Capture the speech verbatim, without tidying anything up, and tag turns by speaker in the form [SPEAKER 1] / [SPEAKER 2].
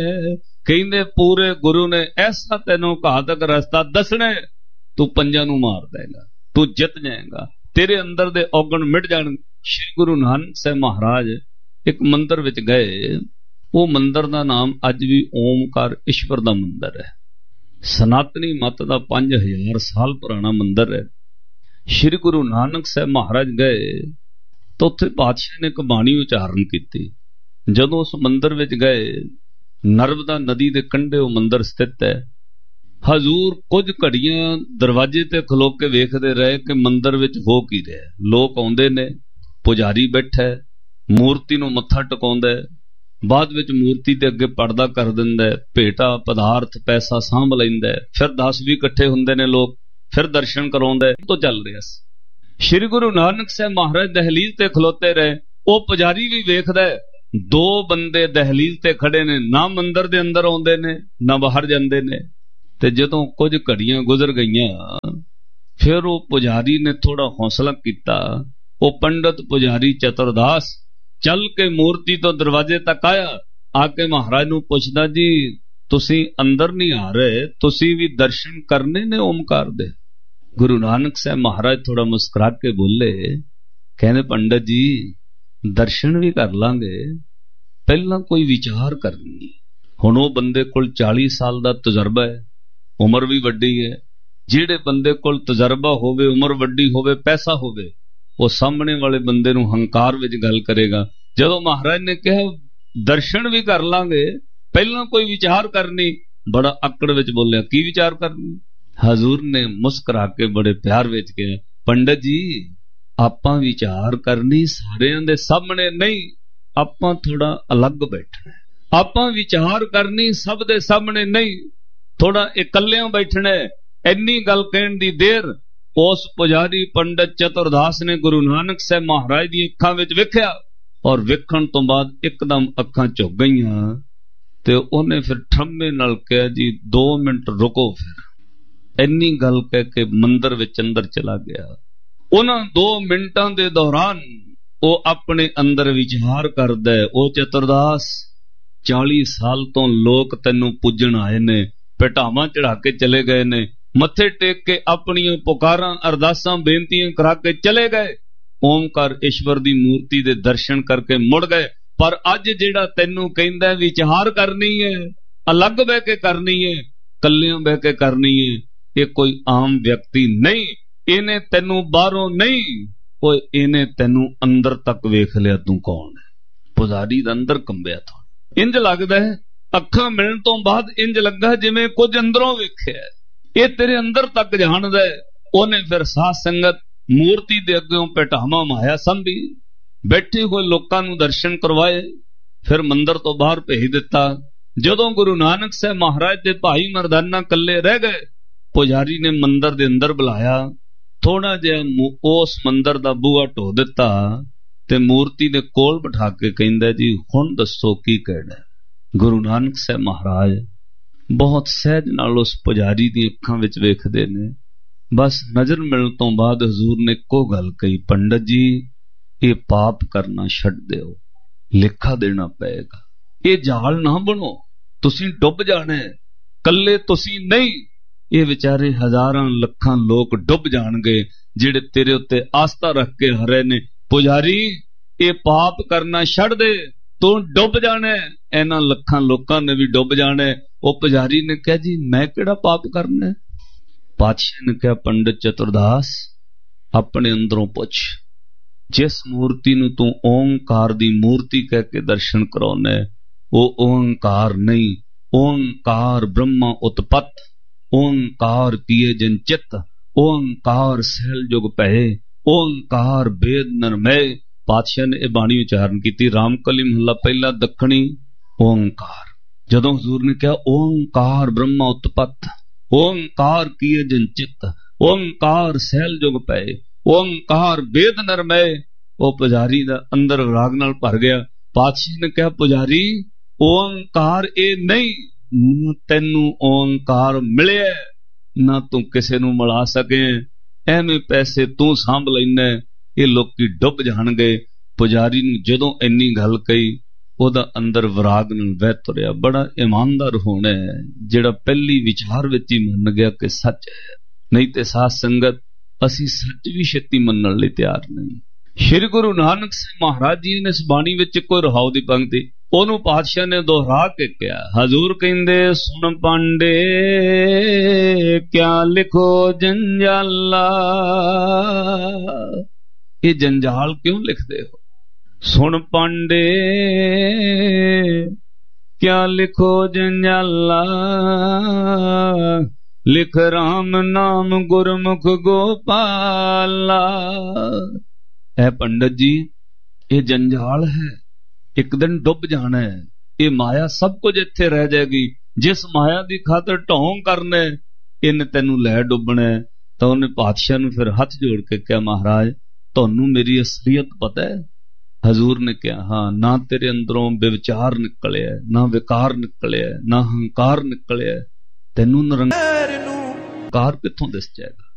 [SPEAKER 1] ਕਹਿੰਦੇ ਪੂਰੇ ਗੁਰੂ ਨੇ ਐਸਾ ਤੈਨੂੰ ਘਾਤਕ ਰਸਤਾ ਦੱਸਣਾ, ਤੂੰ ਪੰਜਾਂ ਨੂੰ ਮਾਰ ਦੇਗਾ, ਤੂੰ ਜਿੱਤ ਜਾਏਗਾ, ਤੇਰੇ ਅੰਦਰ ਦੇ ਔਗਣ ਮਿਟ ਜਾਣ। ਸ਼੍ਰੀ ਗੁਰੂ ਨਾਨਕ ਸਾਹਿਬ ਮਹਾਰਾਜ ਇੱਕ ਮੰਦਰ ਵਿੱਚ ਗਏ। ਉਹ ਮੰਦਰ ਦਾ ਨਾਮ ਅੱਜ ਵੀ ਓਮਕਾਰ ਈਸ਼ਵਰ ਦਾ ਮੰਦਰ ਹੈ। ਸਨਾਤਨੀ ਮੱਤ ਦਾ ਪੰਜ ਹਜ਼ਾਰ ਸਾਲ ਪੁਰਾਣਾ ਮੰਦਰ ਹੈ। ਸ਼੍ਰੀ ਗੁਰੂ ਨਾਨਕ ਸਾਹਿਬ ਮਹਾਰਾਜ ਗਏ ਤਾਂ ਉੱਥੇ ਪਾਤਸ਼ਾਹ ਨੇ ਇੱਕ ਬਾਣੀ ਉਚਾਰਨ ਕੀਤੀ। ਜਦੋਂ ਉਸ ਮੰਦਰ ਵਿੱਚ ਗਏ, ਨਰਮਦਾ ਨਦੀ ਦੇ ਕੰਢੇ ਉਹ ਮੰਦਰ ਸਥਿਤ ਹੈ। ਹਜ਼ੂਰ ਕੁਝ ਘੜੀਆਂ ਦਰਵਾਜ਼ੇ ਤੇ ਖਲੋ ਕੇ ਵੇਖਦੇ ਰਹੇ ਕਿ ਮੰਦਰ ਵਿੱਚ ਹੋ ਕੀ ਰਿਹਾ। ਲੋਕ ਆਉਂਦੇ ਨੇ, ਪੁਜਾਰੀ ਬੈਠਾ ਹੈ, ਮੂਰਤੀ ਨੂੰ ਮੱਥਾ ਟਿਕਾਉਂਦਾ ਹੈ, ਬਾਅਦ ਵਿੱਚ ਮੂਰਤੀ ਦੇ ਅੱਗੇ ਪਰਦਾ ਕਰ ਦਿੰਦਾ ਹੈ, ਭੇਟਾ ਪਦਾਰਥ ਪੈਸਾ ਸਾਂਭ ਲੈਂਦਾ ਹੈ, ਫਿਰ ਦਸ ਵੀ ਇਕੱਠੇ ਹੁੰਦੇ ਨੇ ਲੋਕ, ਫਿਰ ਦਰਸ਼ਨ ਕਰਾਉਂਦਾ ਹੈ। ਤੋਂ ਚੱਲ ਰਿਹਾ ਸੀ। ਸ਼੍ਰੀ ਗੁਰੂ ਨਾਨਕ ਸਾਹਿਬ ਮਹਾਰਾਜ ਦਹਲੀਜ਼ ਤੇ ਖਲੋਤੇ ਰਹੇ। ਉਹ ਪੁਜਾਰੀ ਵੀ ਵੇਖਦਾ ਹੈ, ਦੋ ਬੰਦੇ ਦਹਲੀਜ਼ ਤੇ ਖੜੇ ਨੇ, ਨਾ ਮੰਦਰ ਦੇ ਅੰਦਰ ਆਉਂਦੇ ਨੇ ਨਾ ਬਾਹਰ ਜਾਂਦੇ ਨੇ। ਤੇ ਜਦੋਂ ਕੁਝ ਘੜੀਆਂ ਗੁਜ਼ਰ ਗਈਆਂ, ਫਿਰ ਉਹ ਪੁਜਾਰੀ ਨੇ ਥੋੜਾ ਹੌਸਲਾ ਕੀਤਾ। ਉਹ ਪੰਡਤ ਪੁਜਾਰੀ ਚਤੁਰਦਾਸ ਚੱਲ ਕੇ ਮੂਰਤੀ ਤੋਂ ਦਰਵਾਜ਼ੇ ਤੱਕ ਆਇਆ। ਆ ਕੇ ਮਹਾਰਾਜ ਨੂੰ ਪੁੱਛਦਾ, ਜੀ ਤੁਸੀਂ ਅੰਦਰ ਨਹੀਂ ਆ ਰਹੇ, ਤੁਸੀਂ ਵੀ ਦਰਸ਼ਨ ਕਰਨੇ ਨੇ ਓਮਕਾਰ ਦੇ? ਗੁਰੂ ਨਾਨਕ ਸਾਹਿਬ ਮਹਾਰਾਜ ਥੋੜਾ ਮੁਸਕਰਾ ਕੇ ਬੋਲੇ, ਕਹਿੰਦੇ ਪੰਡਤ ਜੀ ਦਰਸ਼ਨ ਵੀ ਕਰ ਲਾਂਗੇ, ਪਹਿਲਾਂ ਕੋਈ ਵਿਚਾਰ ਕਰਨੀ। ਹੁਣ ਉਹ ਬੰਦੇ ਕੋਲ ਚਾਲੀ ਸਾਲ ਦਾ ਤਜਰਬਾ ਹੈ, ਉਮਰ ਵੀ ਵੱਡੀ ਹੈ। ਜਿਹੜੇ ਬੰਦੇ ਕੋਲ ਤਜਰਬਾ ਹੋਵੇ, ਉਮਰ ਵੱਡੀ ਹੋਵੇ, ਪੈਸਾ ਹੋਵੇ, ਉਹ ਸਾਹਮਣੇ ਵਾਲੇ ਬੰਦੇ ਨੂੰ ਹੰਕਾਰ ਵਿੱਚ ਗੱਲ ਕਰੇਗਾ। ਜਦੋਂ ਮਹਾਰਾਜ ਨੇ ਕਿਹਾ ਦਰਸ਼ਨ ਵੀ ਕਰ ਲਾਂਗੇ, ਪਹਿਲਾਂ ਕੋਈ ਵਿਚਾਰ ਕਰਨੀ, ਬੜਾ ਆਕੜ ਵਿੱਚ ਬੋਲਿਆ, ਕੀ ਵਿਚਾਰ ਕਰਨੀ? ਹਜ਼ੂਰ ਨੇ ਮੁਸਕਰਾ ਕੇ ਬੜੇ ਪਿਆਰ ਵਿੱਚ ਕਿਹਾ, ਪੰਡਤ ਜੀ ਆਪਾਂ ਵਿਚਾਰ ਕਰਨੀ ਸਾਰਿਆਂ ਦੇ ਸਾਹਮਣੇ ਨਹੀਂ, ਆਪਾਂ ਥੋੜਾ ਅਲੱਗ ਬੈਠਣਾ। ਆਪਾਂ ਵਿਚਾਰ ਕਰਨੀ ਸਭ ਦੇ ਸਾਹਮਣੇ ਨਹੀਂ, ਥੋੜਾ ਇਕੱਲਿਆਂ ਬੈਠਣਾ। ਇੰਨੀ ਗੱਲ ਕਹਿਣ ਦੀ ਦੇਰ ਉਸ ਪੁਜਾਰੀ ਪੰਡਤ ਚਤੁਰਦਾਸ ਨੇ ਗੁਰੂ ਨਾਨਕ ਸਾਹਿਬ ਮਹਾਰਾਜ ਦੀ ਅੱਖਾਂ ਵਿੱਚ ਵੇਖਿਆ, ਔਰ ਵੇਖਣ ਤੋਂ ਬਾਅਦ ਇੱਕਦਮ ਅੱਖਾਂ ਝੁਕ ਗਈਆਂ। ਤੇ ਉਹਨੇ ਫਿਰ ਠੰਮੇ ਨਾਲ ਕਿਹਾ, ਜੀ ਦੋ ਮਿੰਟ ਰੁਕੋ। ਫਿਰ ਇੰਨੀ ਗੱਲ ਕਹਿ ਕੇ ਮੰਦਰ ਵਿੱਚ ਅੰਦਰ ਚਲਾ ਗਿਆ। ਉਹਨਾਂ ਦੋ ਮਿੰਟਾਂ ਦੇ ਦੌਰਾਨ ਉਹ ਆਪਣੇ ਅੰਦਰ ਵਿਚਾਰ ਕਰਦਾ ਹੈ, ਉਹ ਚਤੁਰਦਾਸ ਚਾਲੀ ਸਾਲ ਤੋਂ ਲੋਕ ਤੈਨੂੰ ਪੂਜਣ ਆਏ ਨੇ, ਭੇਟਾਵਾਂ ਚੜਾ ਕੇ ਚਲੇ ਗਏ ਨੇ, ਮੱਥੇ ਟੇਕ ਕੇ ਆਪਣੀਆਂ ਪੁਕਾਰਾਂ ਅਰਦਾਸਾਂ ਬੇਨਤੀਆਂ ਕਰਾ ਕੇ ਚਲੇ ਗਏ, ਓਮਕਾਰ ਈਸ਼ਵਰ ਦੀ ਮੂਰਤੀ ਦੇ ਦਰਸ਼ਨ ਕਰਕੇ ਮੁੜ ਗਏ। ਪਰ ਅੱਜ ਜਿਹੜਾ ਤੈਨੂੰ ਕਹਿੰਦਾ ਵਿਚਾਰ ਕਰਨੀ ਹੈ, ਅਲੱਗ ਬਹਿ ਕੇ ਕਰਨੀ ਹੈ, ਕੱਲਿਆਂ ਬਹਿ ਕੇ ਕਰਨੀ ਹੈ, ਇਹ ਕੋਈ ਆਮ ਵਿਅਕਤੀ ਨਹੀਂ। ਇਹਨੇ ਤੈਨੂੰ ਬਾਹਰੋਂ ਨਹੀਂ, ਓਏ ਇਹਨੇ ਤੈਨੂੰ ਅੰਦਰ ਤੱਕ ਵੇਖ ਲਿਆ, ਤੂੰ ਕੌਣ ਹੈ? ਪੁਜਾਰੀ ਦਾ ਅੰਦਰ ਕੰਬਿਆ ਥਾ। ਇੰਜ ਲੱਗਦਾ ਹੈ ਅੱਖਾਂ ਮਿਲਣ ਤੋਂ ਬਾਅਦ ਇੰਜ ਲੱਗਾ ਜਿਵੇਂ ਕੁਝ ਅੰਦਰੋਂ ਵੇਖਿਆ। ਇਹ ਤੇਰੇ ਅੰਦਰ ਤੱਕ ਜਾਣਦਾ ਹੈ। ਉਹਨੇ ਫਿਰ ਸਾਧ ਸੰਗਤ ਮੂਰਤੀ ਦੇ ਅੱਗੇੋਂ ਭੇਟਾਵਾਂ ਮਾਇਆ ਸੰਭੀ, ਬੈਠੇ ਹੋਏ ਲੋਕਾਂ ਨੂੰ ਦਰਸ਼ਨ ਕਰਵਾਏ, ਫਿਰ ਮੰਦਰ ਤੋਂ ਬਾਹਰ ਭੇਜ ਦਿੱਤਾ। ਜਦੋਂ ਗੁਰੂ ਨਾਨਕ ਸਾਹਿਬ ਮਹਾਰਾਜ ਦੇ ਭਾਈ ਮਰਦਾਨਾ ਕੱਲੇ ਰਹਿ ਗਏ, ਪੁਜਾਰੀ ਨੇ ਮੰਦਰ ਦੇ ਅੰਦਰ ਬੁਲਾਇਆ, ਥੋੜਾ ਜਿਹਾ ਉਸ ਮੰਦਰ ਦਾ ਬੂਹਾ ਢੋ ਦਿੱਤਾ ਤੇ ਮੂਰਤੀ ਦੇ ਕੋਲ ਬਿਠਾ ਕੇ ਕਹਿੰਦਾ, ਜੀ ਹੁਣ ਦੱਸੋ ਕੀ ਕਹਿਣਾ? ਗੁਰੂ ਨਾਨਕ ਸਾਹਿਬ ਮਹਾਰਾਜ ਬਹੁਤ ਸਹਿਜ ਨਾਲ ਉਸ ਪੁਜਾਰੀ ਦੀ ਅੱਖਾਂ ਵਿੱਚ ਵੇਖਦੇ ਨੇ। ਬਸ ਨਜ਼ਰ ਮਿਲਣ ਤੋਂ ਬਾਅਦ ਹਜ਼ੂਰ ਨੇ ਇੱਕੋ ਗੱਲ ਕਹੀ, ਪੰਡਤ ਜੀ ਇਹ ਪਾਪ ਕਰਨਾ ਛੱਡ ਦਿਓ, ਲੇਖਾ ਦੇਣਾ ਪਏਗਾ। ਇਹ ਜਾਲ ਨਾ ਬਣੋ, ਤੁਸੀਂ ਡੁੱਬ ਜਾਣਾ। ਕੱਲੇ ਤੁਸੀਂ ਨਹੀਂ, ਇਹ ਵਿਚਾਰੇ ਹਜ਼ਾਰਾਂ ਲੱਖਾਂ ਲੋਕ ਡੁੱਬ ਜਾਣਗੇ ਜਿਹੜੇ ਤੇਰੇ ਉੱਤੇ ਆਸਥਾ ਰੱਖ ਕੇ ਆ ਰਹੇ ਨੇ। ਪੁਜਾਰੀ ਇਹ ਪਾਪ ਕਰਨਾ ਛੱਡ ਦੇ, ਤੂੰ ਡੁੱਬ ਜਾਣਾ, ਇਹਨਾਂ ਲੱਖਾਂ ਲੋਕਾਂ ਨੇ ਵੀ ਡੁੱਬ ਜਾਣਾ। ਉਹ ਪੁਜਾਰੀ ਨੇ ਕਿਹਾ, ਜੀ ਮੈਂ ਕਿਹੜਾ ਪਾਪ ਕਰਨਾ? ਪਾਤਸ਼ਾਹ ਨੇ ਕਿਹਾ, ਪੰਡਤ ਚਤੁਰਦਾਸ ਆਪਣੇ ਅੰਦਰੋਂ ਪੁੱਛ, ਜਿਸ ਮੂਰਤੀ ਨੂੰ ਤੂੰ ਓਂਕਾਰ ਦੀ ਮੂਰਤੀ ਕਹਿ ਕੇ ਦਰਸ਼ਨ ਕਰਾਉਣਾ, ਉਹ ਓਂਕਾਰ ਨਹੀਂ। ਓਂਕਾਰ ਬ੍ਰਹਮਾ ਉਤਪਤ, ਓਂਕਾਰ ਕੀਏ ਜਨ ਚਿਤ, ਓਂਕਾਰ ਸਹਿਲ ਜੁਗ ਭਏ, ਓਂਕਾਰ ਬੇਦ ਨਰਮੈ। ਪਾਤਸ਼ਾਹ ਨੇ ਇਹ ਬਾਣੀ ਉਚਾਰਨ ਕੀਤੀ। ਰਾਮਕਲੀ ਮਹੱਲਾ ਪਹਿਲਾ ਦੱਖਣੀ ਓਂਕਾਰ। ਜਦੋਂ ਹਜ਼ੂਰ ਨੇ ਕਿਹਾ ਓਂਕਾਰ ਬ੍ਰਹਮਾ ਉਤਪਤ, ਓਂਕਾਰ ਕੀਏ ਜਨ ਚਿਤ, ਓਂਕਾਰ ਸਹਿਲ ਜੁਗ ਪਏ, ਓਂਕਾਰ ਬੇਦ ਨਰਮੈ, ਉਹ ਪੁਜਾਰੀ ਦਾ ਅੰਦਰ ਰਾਗ ਨਾਲ ਭਰ ਗਿਆ। ਪਾਤਸ਼ਾਹ ਨੇ ਕਿਹਾ, ਪੁਜਾਰੀ ਓਂਕਾਰ ਇਹ ਨਹੀਂ, ਨਾ ਤੈਨੂੰ ਓਂਕਾਰ ਮਿਲਿਆ, ਨਾ ਤੂੰ ਕਿਸੇ ਨੂੰ ਮਿਲਾ ਸਕੇ, ਐਵੇਂ ਪੈਸੇ ਤੂੰ ਸਾਂਭ ਲੈਣਾ, ਇਹ ਲੋਕੀ ਡੁੱਬ ਜਾਣਗੇ। ਪੁਜਾਰੀ ਨੂੰ ਜਦੋਂ ਇੰਨੀ ਗੱਲ ਕਹੀ, ਉਹਦਾ ਅੰਦਰ ਵਿਰਾਗ ਨਾਲ ਵਹਿ ਤੁਰਿਆ। ਬੜਾ ਇਮਾਨਦਾਰ ਹੋਣਾ ਹੈ ਜਿਹੜਾ ਪਹਿਲੀ ਵਿਚਾਰ ਵਿੱਚ ਹੀ ਮੰਨ ਗਿਆ ਕਿ ਸੱਚ ਹੈ। ਨਹੀਂ ਤੇ ਸਾਧ ਸੰਗਤ ਅਸੀਂ ਸੱਚ ਵੀ ਛੇਤੀ ਮੰਨਣ ਲਈ ਤਿਆਰ ਨਹੀਂ। ਸ਼੍ਰੀ ਗੁਰੂ ਨਾਨਕ ਸਾਹਿਬ ਮਹਾਰਾਜ ਜੀ ਨੇ ਇਸ ਬਾਣੀ ਵਿੱਚ ਕੋਈ ਰਹਾਉ ਦੀ ਪੰਕਤੀ ਉਹਨੂੰ ਪਾਤਸ਼ਾਹ ਨੇ ਦੁਹਰਾ ਕੇ ਕਿਹਾ। ਹਜ਼ੂਰ ਕਹਿੰਦੇ ਸੁਣ ਪਾਂਡੇ ਕਿਆ ਲਿਖੋ ਜੰਜਾਲਾ। ਇਹ ਜੰਜਾਲ ਕਿਉਂ ਲਿਖਦੇ ਹੋ? ਸੁਣ ਪਾਂਡੇ ਕਿਆ ਲਿਖੋ ਜੰਜਾਲਾ। ਲਿਖ ਰਾਮ ਨਾਮ ਗੁਰਮੁਖ ਗੋਪਾਲਾ। ਐ ਪੰਡਤ ਜੀ ਇਹ ਜੰਜਾਲ ਹੈ, ਇੱਕ ਦਿਨ ਡੁੱਬ ਜਾਣਾ ਹੈ। ਇਹ ਮਾਇਆ ਸਭ ਕੁਝ ਇੱਥੇ ਰਹਿ ਜਾਏਗੀ। ਜਿਸ ਮਾਇਆ ਦੀ ਖਾਤਰ ਢੋਂਗ ਕਰਨਾ ਇਹਨੇ ਤੈਨੂੰ ਲੈ ਡੁੱਬਣਾ। ਤਾਂ ਉਹਨੇ ਪਾਤਸ਼ਾਹ ਨੂੰ ਫਿਰ ਹੱਥ ਜੋੜ ਕੇ ਕਿਹਾ, ਮਹਾਰਾਜ ਤੁਹਾਨੂੰ ਮੇਰੀ ਅਸਲੀਅਤ ਪਤਾ ਹੈ? ਹਜ਼ੂਰ ਨੇ ਕਿਹਾ, ਹਾਂ। ਨਾ ਤੇਰੇ ਅੰਦਰੋਂ ਬੇਵਿਚਾਰ ਨਿਕਲਿਆ, ਨਾ ਵਿਕਾਰ ਨਿਕਲਿਆ, ਨਾ ਹੰਕਾਰ ਨਿਕਲਿਆ। ਤੈਨੂੰ ਨਿਰੰਕਾਰ ਕਿੱਥੋਂ ਦਿਸ ਜਾਏਗਾ?